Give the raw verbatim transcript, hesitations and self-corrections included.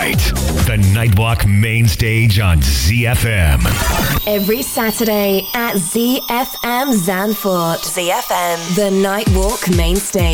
right. The Nightwalk main stage on Z F M. Every Saturday at Z F M Zandvoort. Z F M. The Nightwalk main stage.